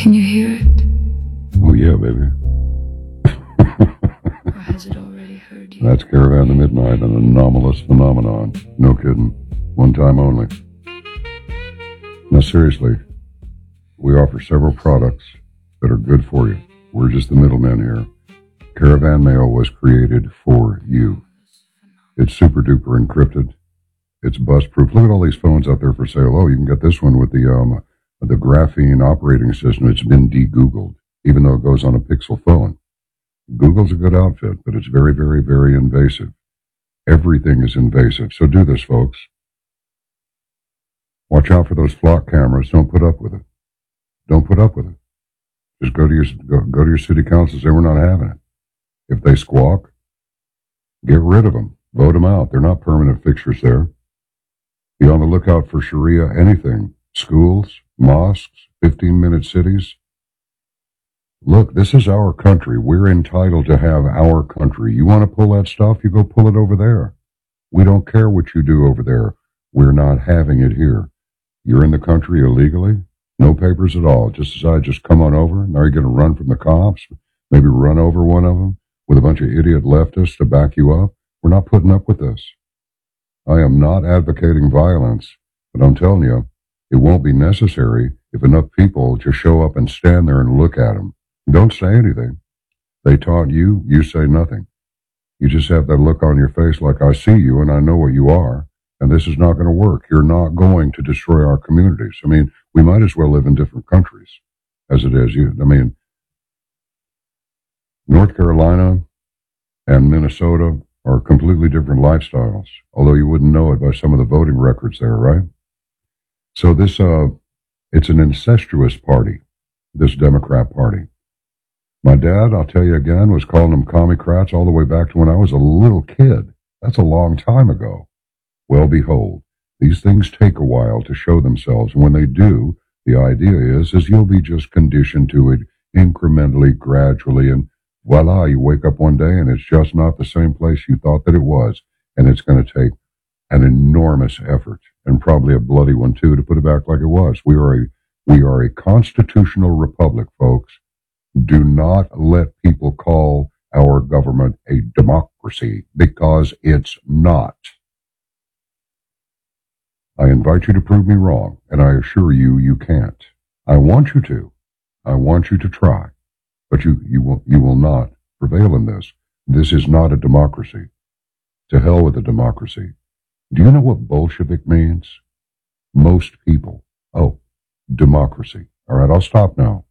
Can you hear it? Oh, yeah, baby. Or has it already heard you? That's Caravan to Midnight, an anomalous phenomenon. No kidding. One time only. Now, seriously, we offer several products that are good for you. We're just the middlemen here. Caravan Mail was created for you. It's super duper encrypted. It's bust proof. Look at all these phones out there for sale. Oh, you can get this one with the graphene operating system. It's been de-Googled, even though it goes on a Pixel phone. Google's a good outfit, but it's very, very, very invasive. Everything is invasive. So do this, folks. Watch out for those flock cameras. Don't put up with it. Don't put up with it. Just go to your city council and say we're not having it. If they squawk, get rid of them. Vote them out. They're not permanent fixtures there. Be on the lookout for Sharia anything. Schools, mosques, 15-minute cities. Look, this is our country. We're entitled to have our country. You want to pull that stuff, you go pull it over there. We don't care what you do over there. We're not having it here. You're in the country illegally, no papers at all. Just decide, just come on over. Now you're going to run from the cops, maybe run over one of them with a bunch of idiot leftists to back you up. We're not putting up with this. I am not advocating violence, but I'm telling you, it won't be necessary if enough people just show up and stand there and look at them. Don't say anything. They taught you, you say nothing. You just have that look on your face like, I see you and I know what you are, and this is not going to work. You're not going to destroy our communities. I mean, we might as well live in different countries as it is. North Carolina and Minnesota are completely different lifestyles, although you wouldn't know it by some of the voting records there, right? So this, it's an incestuous party, this Democrat Party. My dad, I'll tell you again, was calling them commie-crats all the way back to when I was a little kid. That's a long time ago. Well, behold, these things take a while to show themselves. And when they do, the idea is you'll be just conditioned to it incrementally, gradually, and voila, you wake up one day and it's just not the same place you thought that it was. And it's going to take an enormous effort, and probably a bloody one too, to put it back like it was. We are a constitutional republic, folks. Do not let people call our government a democracy, because it's not. I invite you to prove me wrong, and I assure you, you can't. I want you to. I want you to try. But you will not prevail in this. This is not a democracy. To hell with a democracy. Do you know what Bolshevik means? Most people. Oh, democracy. All right, I'll stop now.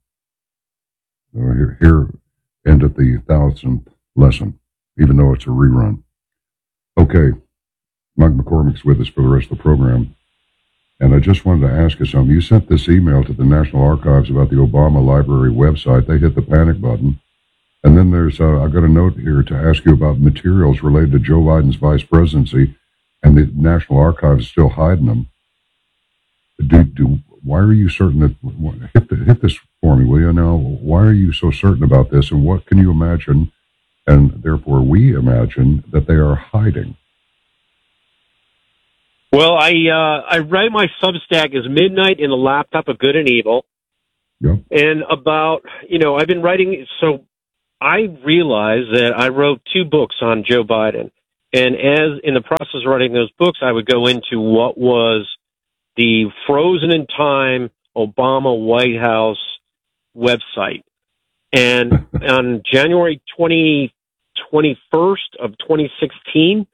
Here ended the 1000th lesson, even though it's a rerun. Okay, Mike McCormick's with us for the rest of the program. And I just wanted to ask you something. You sent this email to the National Archives about the Obama Library website. They hit the panic button. And then there's, I've got a note here to ask you about materials related to Joe Biden's vice presidency, and the National Archives is still hiding them. Why are you certain that, hit this for me, will you? Now, why are you so certain about this, and what can you imagine, and therefore we imagine, that they are hiding? Well, I write my Substack as Midnight in the Laptop of Good and Evil. Yep. And about, I've been writing, so I realized that I wrote 2 books on Joe Biden. And as in the process of writing those books, I would go into what was the frozen in time Obama White House website. And on January 21st of 2017,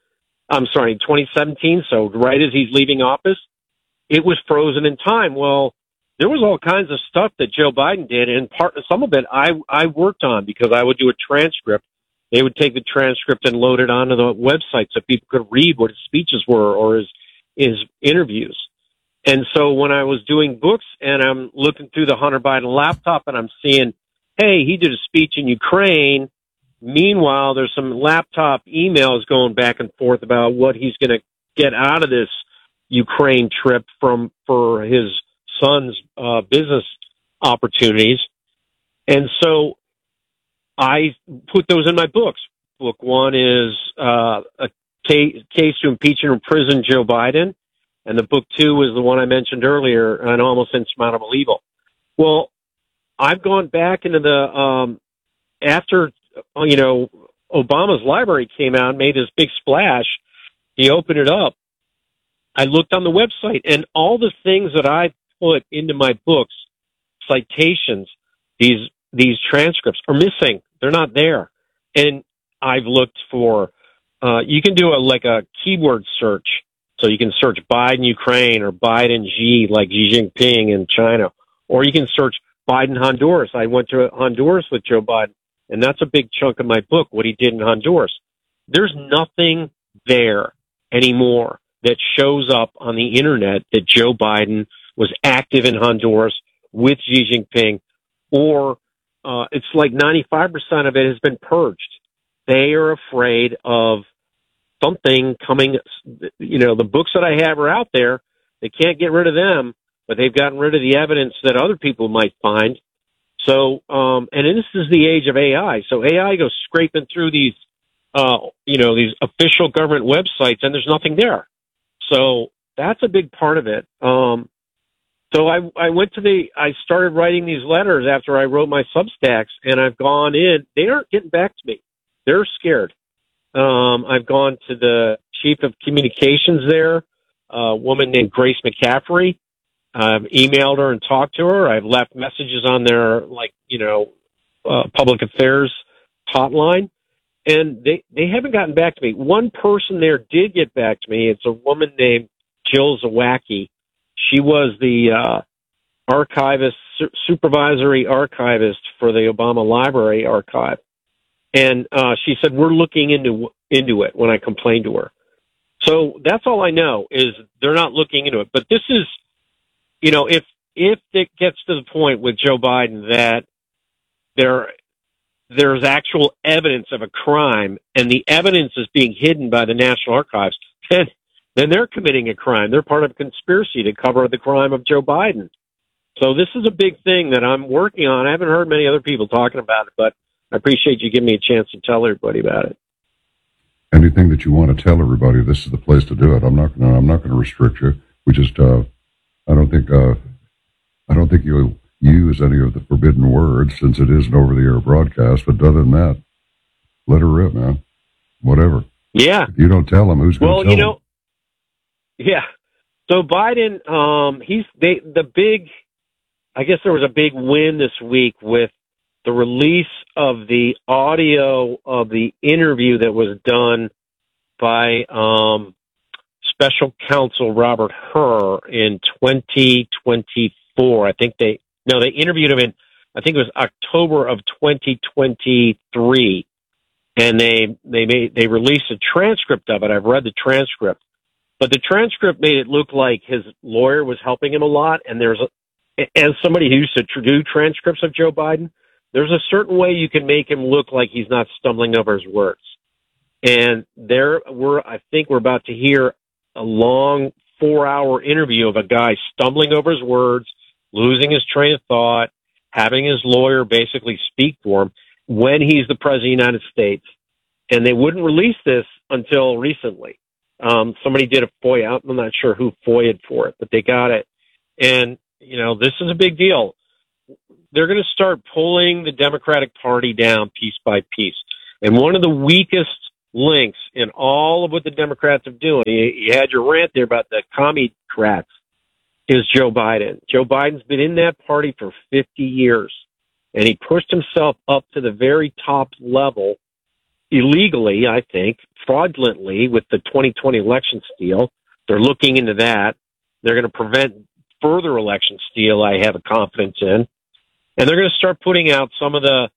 so right as he's leaving office, it was frozen in time. Well, there was all kinds of stuff that Joe Biden did, and some of it I worked on, because I would do a transcript. They would take the transcript and load it onto the website so people could read what his speeches were or his interviews. And so when I was doing books and I'm looking through the Hunter Biden laptop and I'm seeing, hey, he did a speech in Ukraine. Meanwhile, there's some laptop emails going back and forth about what he's going to get out of this Ukraine trip for his son's business opportunities. And so I put those in my books. Book 1 is a case to impeach and imprison Joe Biden. And the book 2 is the one I mentioned earlier, An Almost Insurmountable Evil. Well, I've gone back into the after Obama's library came out and made this big splash. He opened it up. I looked on the website, and all the things that I put into my books, citations, these transcripts are missing. They're not there. And I've looked for. You can do a keyword search, so you can search Biden Ukraine or Biden Xi, like Xi Jinping in China, or you can search Biden Honduras. I went to Honduras with Joe Biden, and that's a big chunk of my book, what he did in Honduras. There's nothing there anymore that shows up on the internet that Joe Biden was active in Honduras with Xi Jinping, or it's like 95% of it has been purged. They are afraid of something coming. The books that I have are out there. They can't get rid of them, but they've gotten rid of the evidence that other people might find. So, and this is the age of AI. So AI goes scraping through these official government websites, and there's nothing there. So that's a big part of it. So I started writing these letters after I wrote my Substacks, and I've gone in. They aren't getting back to me. They're scared. I've gone to the chief of communications there, a woman named Grace McCaffrey. I've emailed her and talked to her. I've left messages on their, public affairs hotline, and they haven't gotten back to me. One person there did get back to me. It's a woman named Jill Zawacki. She was the supervisory archivist for the Obama Library Archive. And she said, we're looking into it when I complained to her. So that's all I know is they're not looking into it. But this is, if it gets to the point with Joe Biden that there's actual evidence of a crime and the evidence is being hidden by the National Archives, then they're committing a crime. They're part of a conspiracy to cover the crime of Joe Biden. So this is a big thing that I'm working on. I haven't heard many other people talking about it, but I appreciate you giving me a chance to tell everybody about it. Anything that you want to tell everybody, this is the place to do it. I'm not going to restrict you. We just, I don't think you'll use any of the forbidden words since it is an over-the-air broadcast. But other than that, let her rip, man. Whatever. Yeah. If you don't tell them, who's going to tell them? Yeah. So Biden, I guess there was a big win this week with the release of the audio of the interview that was done by Special Counsel Robert Hur in 2024. I think they interviewed him in, I think it was October of 2023, and they released a transcript of it. I've read the transcript, but the transcript made it look like his lawyer was helping him a lot. And as somebody who used to do transcripts of Joe Biden, there's a certain way you can make him look like he's not stumbling over his words. And I think we're about to hear a long 4-hour interview of a guy stumbling over his words, losing his train of thought, having his lawyer basically speak for him when he's the president of the United States. And they wouldn't release this until recently. Somebody did a FOIA. I'm not sure who FOIA'd for it, but they got it. And, this is a big deal. They're going to start pulling the Democratic Party down piece by piece. And one of the weakest links in all of what the Democrats have doing, you had your rant there about the commie-crats, is Joe Biden. Joe Biden's been in that party for 50 years, and he pushed himself up to the very top level illegally, I think, fraudulently with the 2020 election steal. They're looking into that. They're going to prevent further election steal, I have a confidence in. And they're going to start putting out some of the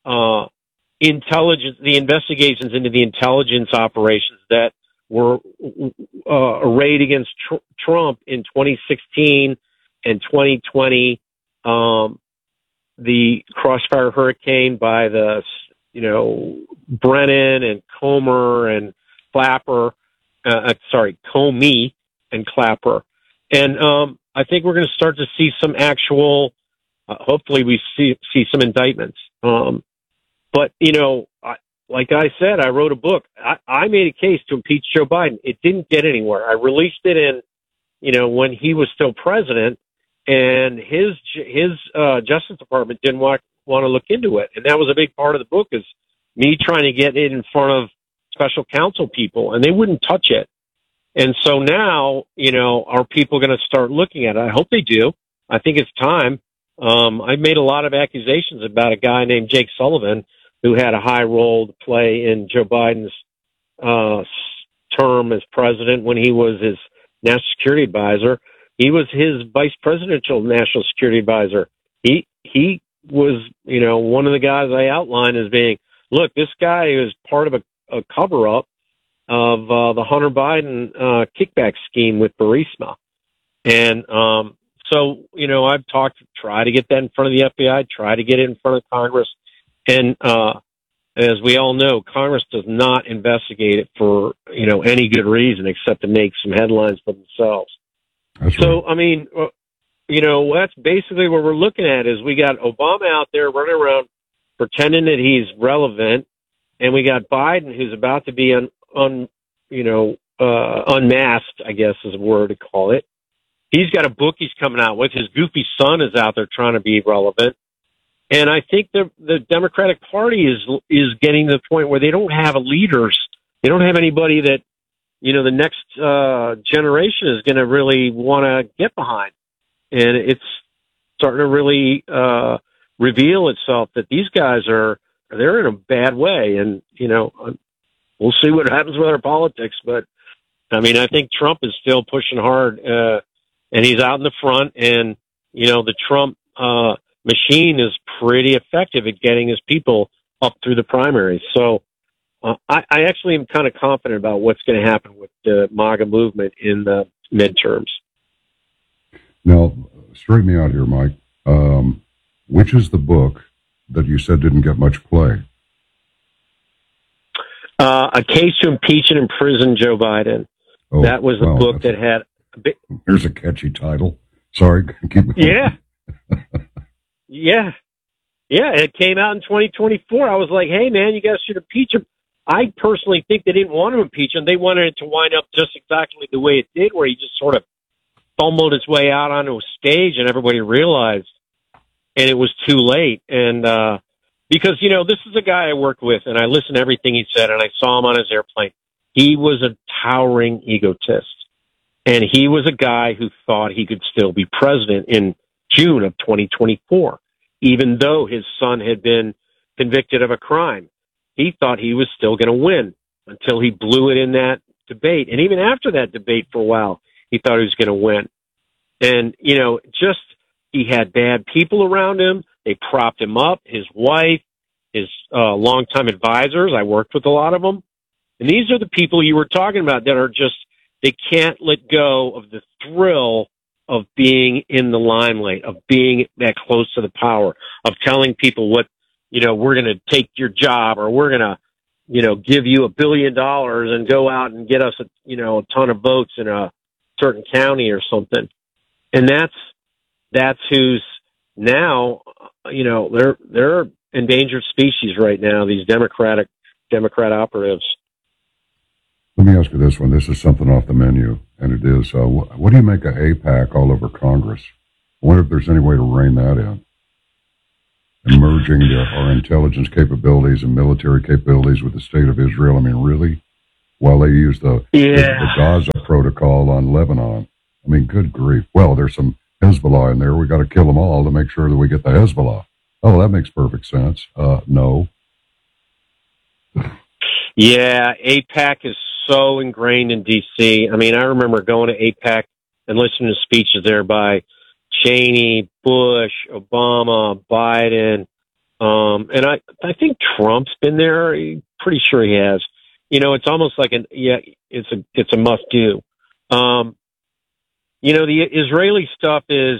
the investigations into the intelligence operations that were arrayed against Trump in 2016 and 2020. The Crossfire Hurricane by the, Brennan and Comer and Clapper, Comey and Clapper. And I think we're going to start to see some actual, hopefully we see some indictments. But, like I said, I wrote a book. I made a case to impeach Joe Biden. It didn't get anywhere. I released it in, when he was still president, and his Justice Department didn't want to look into it, and that was a big part of the book, is me trying to get it in front of special counsel people, and they wouldn't touch it. And so now, are people going to start looking at it? I hope they do. I think it's time. I made a lot of accusations about a guy named Jake Sullivan, who had a high role to play in Joe Biden's term as president when he was his national security advisor. He was his vice presidential national security advisor. He was, one of the guys I outlined as being, look, this guy is part of a cover-up of the Hunter Biden kickback scheme with Burisma. And so, I've tried to get that in front of the FBI, try to get it in front of Congress. And as we all know, Congress does not investigate it for, any good reason except to make some headlines for themselves. That's So, right. that's basically what we're looking at, is we got Obama out there running around pretending that he's relevant, and we got Biden, who's about to be unmasked, I guess is a word to call it. He's got a book he's coming out with. His goofy son is out there trying to be relevant. And I think the Democratic Party is getting to the point where they don't have leaders. They don't have anybody that, the next generation is going to really want to get behind. And it's starting to really reveal itself that these guys they're in a bad way. And, we'll see what happens with our politics. But, I think Trump is still pushing hard, and he's out in the front. And, the Trump machine is pretty effective at getting his people up through the primaries. So I actually am kind of confident about what's going to happen with the MAGA movement in the midterms. Now, straighten me out here, Mike. Which is the book that you said didn't get much play? A Case to Impeach and Imprison Joe Biden. Oh, that was the book that had a bit. Here's a catchy title. Sorry, keep going. Yeah. It came out in 2024. I was like, hey, man, you guys should impeach him. I personally think they didn't want to impeach him. They wanted it to wind up just exactly the way it did, where he just sort of fumbled his way out onto a stage and everybody realized, and it was too late. And because, this is a guy I worked with, and I listened to everything he said, and I saw him on his airplane. He was a towering egotist, and he was a guy who thought he could still be president in June of 2024, even though his son had been convicted of a crime. He thought he was still going to win until he blew it in that debate. And even after that debate for a while, he thought he was going to win. And, he had bad people around him. They propped him up, his wife, his longtime advisors. I worked with a lot of them. And these are the people you were talking about that are just, they can't let go of the thrill of being in the limelight, of being that close to the power, of telling people what, we're going to take your job, or we're going to, give you $1 billion and go out and get us a ton of votes in a certain county or something. And that's who's now, they're endangered species right now, these Democrat operatives. Let me ask you this one. This is something off the menu, and it is, what do you make of AIPAC all over Congress? I wonder if there's any way to rein that in. And merging our intelligence capabilities and military capabilities with the state of Israel. Really? While they use the Gaza protocol on Lebanon. Good grief. Well, there's some Hezbollah in there. We got to kill them all to make sure that we get the Hezbollah. Oh, that makes perfect sense. No. Yeah, AIPAC is so ingrained in D.C. I remember going to AIPAC and listening to speeches there by Cheney, Bush, Obama, Biden, and I think Trump's been there. Pretty sure he has. It's almost like it's a must do. The Israeli stuff is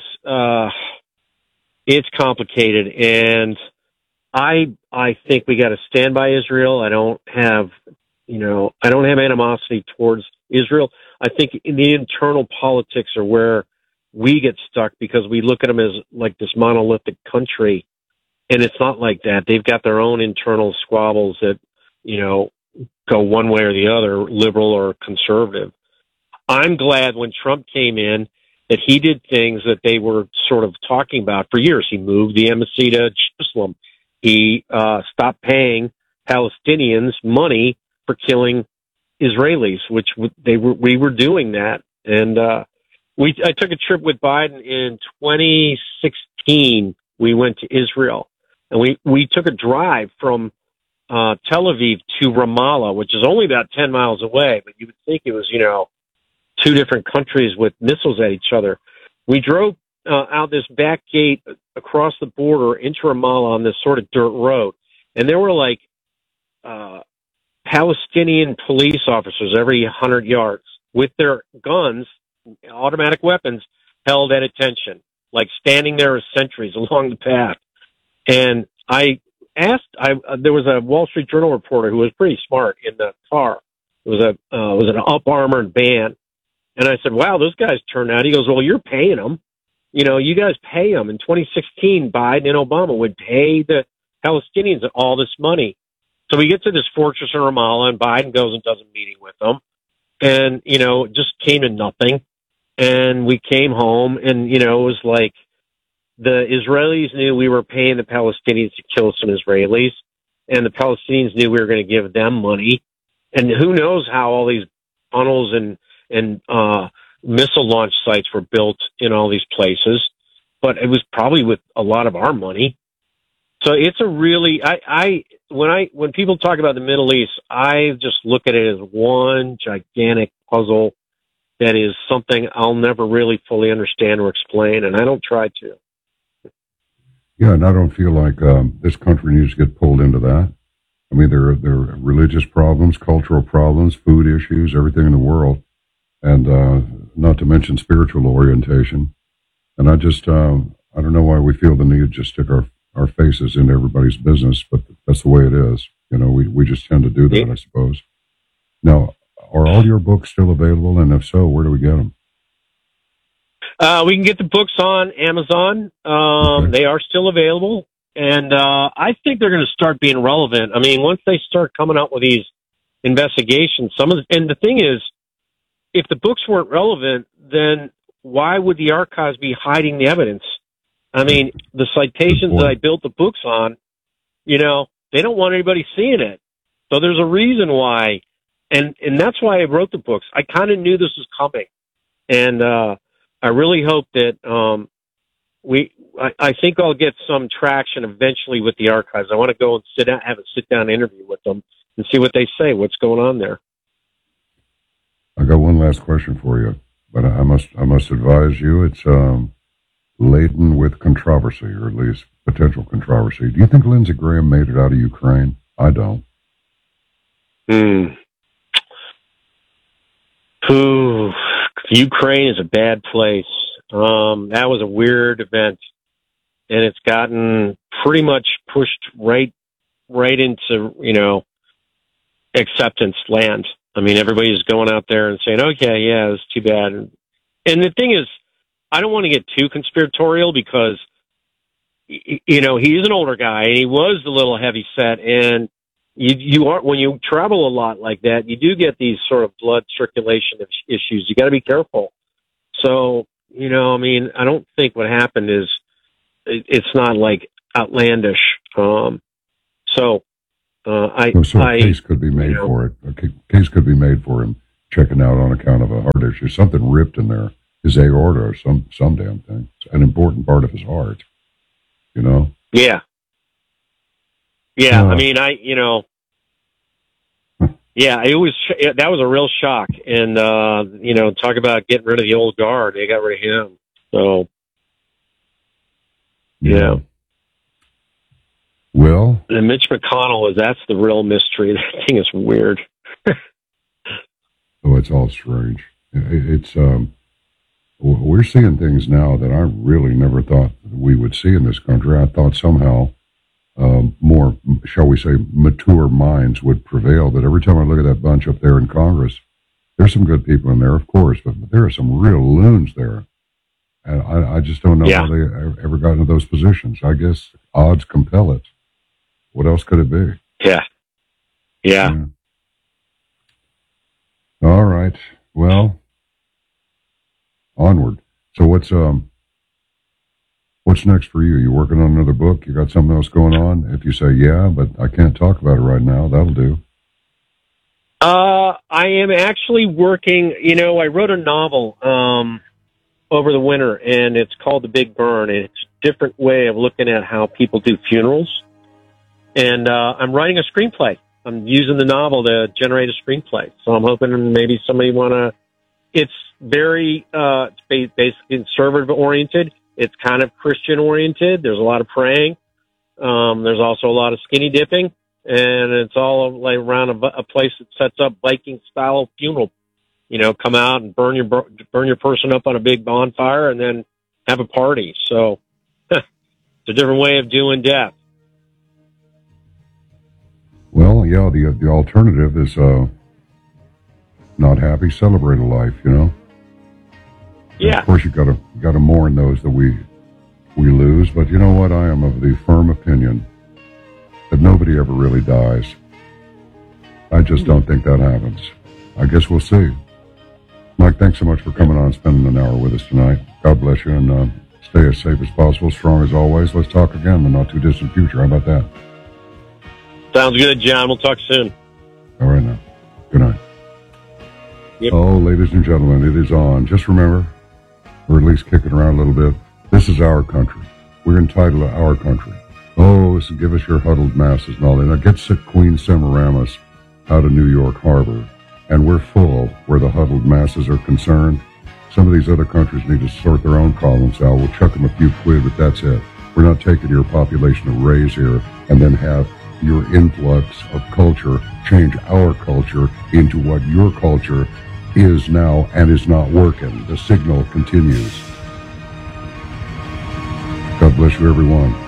it's complicated, and I think we got to stand by Israel. I don't have animosity towards Israel. I think in the internal politics are where we get stuck, because we look at them as like this monolithic country, and it's not like that. They've got their own internal squabbles that, go one way or the other, liberal or conservative. I'm glad when Trump came in, that he did things that they were sort of talking about for years. He moved the embassy to Jerusalem. He stopped paying Palestinians money for killing Israelis, which we were doing that. And I took a trip with Biden in 2016. We went to Israel, and we took a drive from Tel Aviv to Ramallah, which is only about 10 miles away, but you would think it was, two different countries with missiles at each other. We drove out this back gate across the border into Ramallah on this sort of dirt road, and there were like Palestinian police officers every 100 yards with their guns, automatic weapons, held at attention, like standing there as sentries along the path. And I asked, there was a Wall Street Journal reporter who was pretty smart in the car. It was an up-armored band. And I said, wow, those guys turned out. He goes, well, you're paying them. You guys pay them. In 2016, Biden and Obama would pay the Palestinians all this money. So we get to this fortress in Ramallah, and Biden goes and does a meeting with them. And, it just came to nothing. And we came home, and, it was like the Israelis knew we were paying the Palestinians to kill some Israelis, and the Palestinians knew we were going to give them money. And who knows how all these tunnels and missile launch sites were built in all these places, but it was probably with a lot of our money. So it's a really, when people talk about the Middle East, I just look at it as one gigantic puzzle that is something I'll never really fully understand or explain, and I don't try to. Yeah, and I don't feel like this country needs to get pulled into that. I mean, there are religious problems, cultural problems, food issues, everything in the world, and not to mention spiritual orientation. And I just, I don't know why we feel the need to just stick our faces into everybody's business, but that's the way it is. We just tend to do that, I suppose. Now, are all your books still available? And if so, where do we get them? We can get the books on Amazon. Okay. They are still available. And I think they're going to start being relevant. I mean, once they start coming out with these investigations, and the thing is, if the books weren't relevant, then why would the archives be hiding the evidence? I mean, the citations that I built the books on, they don't want anybody seeing it. So there's a reason why. And that's why I wrote the books. I kind of knew this was coming. And I really hope that I think I'll get some traction eventually with the archives. I want to go and have a sit-down interview with them and see what they say, what's going on there. I got one last question for you, but I must advise you it's laden with controversy, or at least potential controversy. Do you think Lindsey Graham made it out of Ukraine? I don't. Ooh, Ukraine is a bad place. That was a weird event, and it's gotten pretty much pushed right into, acceptance land. I mean, everybody's going out there and saying, okay, yeah, it's too bad. And the thing is, I don't want to get too conspiratorial because, he's an older guy and he was a little heavy set, and you are, when you travel a lot like that, you do get these sort of blood circulation issues. You got to be careful. So, I don't think what happened is, it's not like outlandish. A case could be made for it. A case could be made for him checking out on account of a heart issue. Something ripped in there, his aorta or some damn thing. It's an important part of his heart, Yeah. Yeah. That was a real shock. And, talk about getting rid of the old guard. They got rid of him. So, yeah. Well, and Mitch McConnell that's the real mystery. That thing is weird. It's all strange. It's, we're seeing things now that I really never thought we would see in this country. I thought somehow, more, shall we say, mature minds would prevail. But every time I look at that bunch up there in Congress, there's some good people in there, of course, but there are some real loons there. And I just don't know how they ever got into those positions. I guess odds compel it. What else could it be? Yeah. All right. Well, onward. So what's next for you? You working on another book? You got something else going on? If you say yeah, but I can't talk about it right now, that'll do. I am actually working, I wrote a novel, over the winter, and it's called The Big Burn, and it's a different way of looking at how people do funerals. And, I'm writing a screenplay. I'm using the novel to generate a screenplay. So I'm hoping maybe somebody it's very, it's basically conservative oriented. It's kind of Christian oriented. There's a lot of praying. There's also a lot of skinny dipping, and it's all like around a place that sets up Viking style funeral. Come out and burn your person up on a big bonfire and then have a party. So it's a different way of doing death. Well, yeah, the alternative is not happy, celebrate a life, Yeah. And of course, you gotta mourn those that we lose. But you know what? I am of the firm opinion that nobody ever really dies. I just don't think that happens. I guess we'll see. Mike, thanks so much for coming on and spending an hour with us tonight. God bless you, and stay as safe as possible, strong as always. Let's talk again in the not-too-distant future. How about that? Sounds good, John. We'll talk soon. All right, now. Good night. Yep. Oh, ladies and gentlemen, it is on. Just remember, or at least kick it around a little bit, this is our country. We're entitled to our country. Oh, so give us your huddled masses and all that. Now get sick Queen Semiramis out of New York Harbor. And we're full where the huddled masses are concerned. Some of these other countries need to sort their own problems out. We'll chuck them a few quid, but that's it. We're not taking your population of raise here and then have your influx of culture change our culture into what your culture is now and is not working. The signal continues. God bless you, everyone.